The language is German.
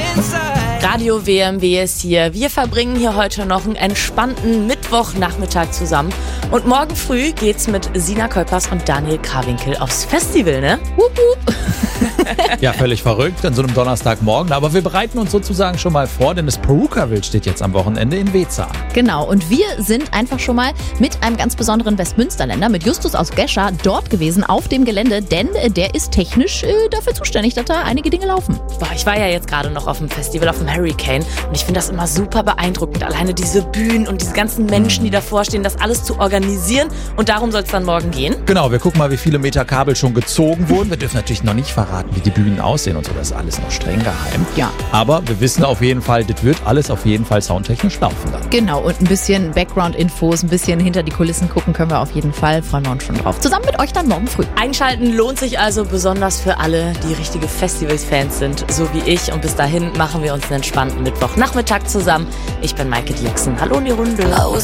Radio WMW ist hier. Wir verbringen hier heute noch einen entspannten Mittwochnachmittag zusammen. Und morgen früh geht's mit Sina Kolpers und Daniel Karwinkel aufs Festival, ne? Wupp, wupp. Ja, völlig verrückt an so einem Donnerstagmorgen. Aber wir bereiten uns sozusagen schon mal vor, denn das Perukaville steht jetzt am Wochenende in Weeza. Genau, und wir sind einfach schon mal mit einem ganz besonderen Westmünsterländer, mit Justus aus Gescher, dort gewesen auf dem Gelände, denn der ist technisch dafür zuständig, dass da einige Dinge laufen. Boah, ich war ja jetzt gerade noch auf dem Festival, auf dem Hurricane, und ich finde das immer super beeindruckend. Alleine diese Bühnen und diese ganzen Menschen, die davor stehen, das alles zu organisieren. Und darum soll es dann morgen gehen. Genau, wir gucken mal, wie viele Meter Kabel schon gezogen wurden. Wir dürfen natürlich noch nicht verraten, wie die Bühnen aussehen und so. Das ist alles noch streng geheim. Ja. Aber wir wissen auf jeden Fall, das wird alles auf jeden Fall soundtechnisch laufen dann. Genau, und ein bisschen Background-Infos, ein bisschen hinter die Kulissen gucken können wir auf jeden Fall. Freuen wir uns schon drauf. Zusammen mit euch dann morgen früh. Einschalten lohnt sich also besonders für alle, die richtige Festivals-Fans sind, so wie ich. Und bis dahin machen wir uns einen entspannten Mittwochnachmittag zusammen. Ich bin Maike Dieksen. Hallo in die Runde.